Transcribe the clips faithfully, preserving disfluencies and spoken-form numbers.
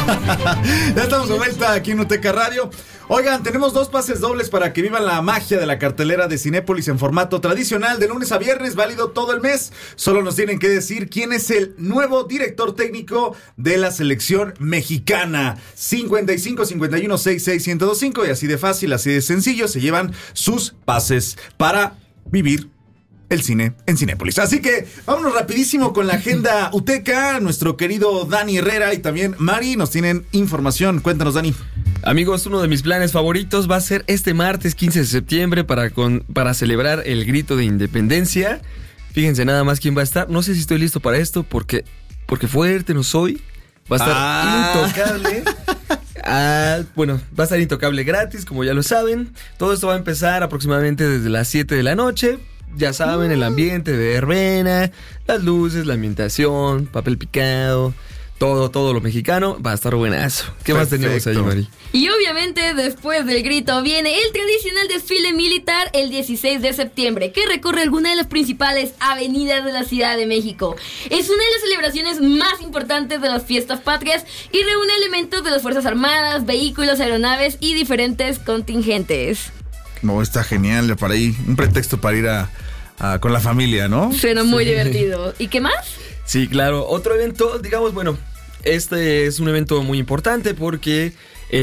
Ya estamos de vuelta aquí en Uteca Radio. Oigan, tenemos dos pases dobles para que vivan la magia de la cartelera de Cinépolis en formato tradicional, de lunes a viernes, válido todo el mes. Solo nos tienen que decir quién es el nuevo director técnico de la selección mexicana. cincuenta y cinco, cincuenta y uno, sesenta y seis, ciento veinticinco, y así de fácil, así de sencillo, se llevan sus pases para vivir el cine en Cinépolis. Así que vámonos rapidísimo con la agenda Uteca. Nuestro querido Dani Herrera y también Mari nos tienen información. Cuéntanos, Dani. Amigos, uno de mis planes favoritos va a ser este martes quince de septiembre para, con, para celebrar el grito de independencia. Fíjense nada más quién va a estar. No sé si estoy listo para esto porque, porque fuerte no soy. Va a estar ah. intocable. Ah, bueno, va a estar intocable gratis, como ya lo saben. Todo esto va a empezar aproximadamente desde las siete de la noche. Ya saben, el ambiente de verbena, las luces, la ambientación, papel picado, todo, todo lo mexicano, va a estar buenazo. ¿Qué Perfecto. Más tenemos ahí, Mari? Y obviamente después del grito viene el tradicional desfile militar el dieciséis de septiembre, que recorre alguna de las principales avenidas de la Ciudad de México. Es una de las celebraciones más importantes de las fiestas patrias y reúne elementos de las Fuerzas Armadas, vehículos, aeronaves y diferentes contingentes. No, está genial para ir, un pretexto para ir a, a con la familia, ¿no? Suena muy sí. divertido. ¿Y qué más? Sí, claro. Otro evento, digamos, bueno, este es un evento muy importante porque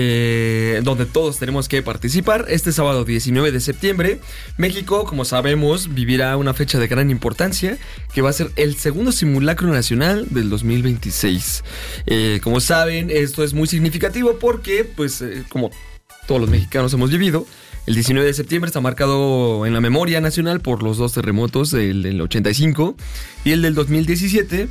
eh, donde todos tenemos que participar. Este sábado diecinueve de septiembre, México, como sabemos, vivirá una fecha de gran importancia que va a ser el segundo simulacro nacional del dos mil veintiséis. Eh, como saben, esto es muy significativo porque, pues, eh, como todos los mexicanos hemos vivido, el diecinueve de septiembre está marcado en la memoria nacional por los dos terremotos, el del ochenta y cinco y el del dos mil diecisiete,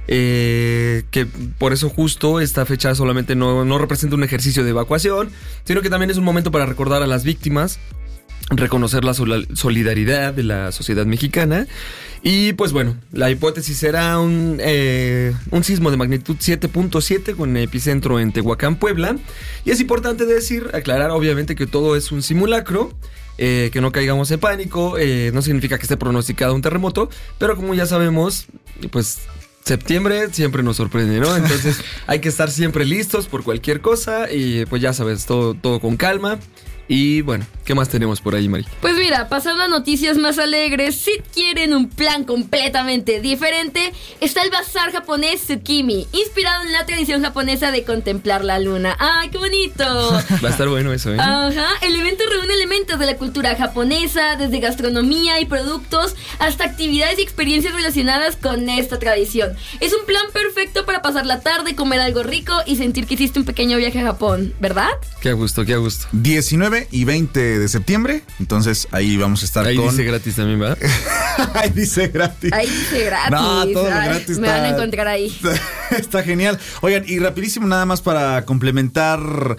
eh, que por eso justo esta fecha solamente no, no representa un ejercicio de evacuación, sino que también es un momento para recordar a las víctimas, reconocer la sol- solidaridad de la sociedad mexicana. Y pues bueno, la hipótesis será un, eh, un sismo de magnitud siete punto siete con epicentro en Tehuacán, Puebla. Y es importante decir, aclarar obviamente que todo es un simulacro, eh, que no caigamos en pánico, eh, no significa que esté pronosticado un terremoto, pero como ya sabemos, pues septiembre siempre nos sorprende, ¿no? Entonces hay que estar siempre listos por cualquier cosa y pues ya sabes, todo, todo con calma. Y bueno, ¿qué más tenemos por ahí, Mari? Pues mira, pasando a noticias más alegres, si quieren un plan completamente diferente, está el bazar japonés Tsukimi, inspirado en la tradición japonesa de contemplar la luna. ¡Ay, qué bonito! Va a estar bueno eso, ¿eh? Ajá, el evento reúne elementos de la cultura japonesa, desde gastronomía y productos hasta actividades y experiencias relacionadas con esta tradición. Es un plan perfecto para pasar la tarde, comer algo rico y sentir que hiciste un pequeño viaje a Japón, ¿verdad? Qué a gusto, qué a gusto. diecinueve y veinte de septiembre, entonces ahí vamos a estar ahí con... Ahí dice gratis también, ¿verdad? Ahí dice gratis. Ahí dice gratis. No, todo Ay, gratis me está... van a encontrar ahí. Está, está genial. Oigan, y rapidísimo nada más para complementar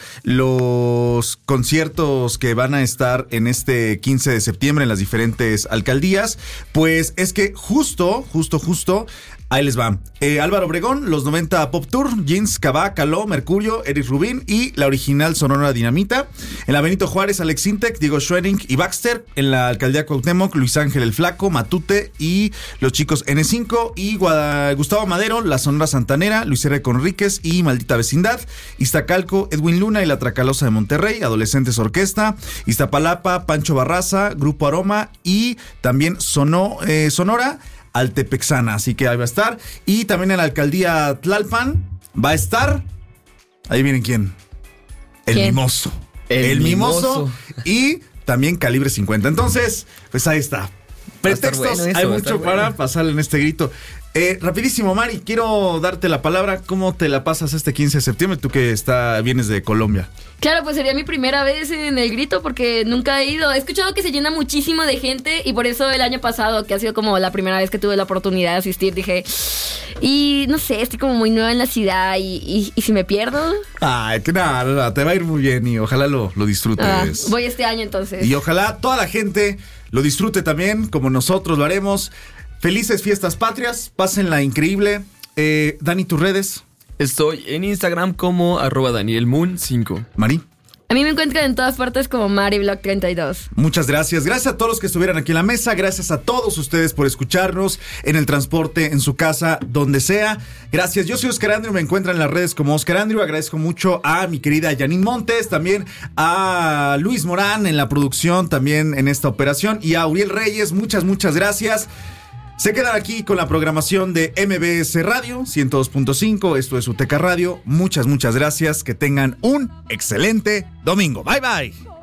los conciertos que van a estar en este quince de septiembre en las diferentes alcaldías, pues es que justo, justo, justo... Ahí les va. Eh, Álvaro Obregón, los noventa Pop Tour, Jeans, Cabá, Caló, Mercurio, Eric Rubin y la original Sonora Dinamita. En la Benito Juárez, Alex Intec, Diego Schwenning y Baxter. En la alcaldía Cuauhtémoc, Luis Ángel el Flaco, Matute y los chicos ene cinco. Y Guada- Gustavo Madero, la Sonora Santanera, Luis R. Conríquez y Maldita Vecindad. Iztacalco, Edwin Luna y la Tracalosa de Monterrey, Adolescentes Orquesta. Iztapalapa, Pancho Barraza, Grupo Aroma y también Sonó, eh, Sonora Altepexana, así que ahí va a estar. Y también en la alcaldía Tlalpan va a estar, ahí miren quién, el ¿Quién? Mimoso. El, el Mimoso. Mimoso. Y también Calibre cincuenta. Entonces, pues ahí está. Pretextos, bueno eso, hay va a mucho estar bueno. para pasarle en este grito. Eh, rapidísimo, Mari, quiero darte la palabra. ¿Cómo te la pasas este quince de septiembre? Tú que está, vienes de Colombia. Claro, pues sería mi primera vez en el grito porque nunca he ido. He escuchado que se llena muchísimo de gente y por eso el año pasado, que ha sido como la primera vez que tuve la oportunidad de asistir, dije... Y no sé, estoy como muy nueva en la ciudad y, y, y si me pierdo... Ay, que nada, nada, te va a ir muy bien y ojalá lo, lo disfrutes. Ah, voy este año entonces. Y ojalá toda la gente lo disfrute también, como nosotros lo haremos. Felices fiestas patrias, pásenla increíble. Eh, Dani, tus redes. Estoy en Instagram como arroba Daniel Moon cinco. Mari. A mí me encuentran en todas partes como MariBlock treinta y dos. Muchas gracias. Gracias a todos los que estuvieran aquí en la mesa. Gracias a todos ustedes por escucharnos en el transporte, en su casa, donde sea. Gracias. Yo soy Oscar Andrew. Me encuentran en las redes como Oscar Andrew. Agradezco mucho a mi querida Janine Montes, también a Luis Morán en la producción, también en esta operación, y a Uriel Reyes. Muchas, muchas gracias. Se quedan aquí con la programación de M B S Radio ciento dos punto cinco. Esto es UTECA Radio. Muchas, muchas gracias. Que tengan un excelente domingo. Bye, bye.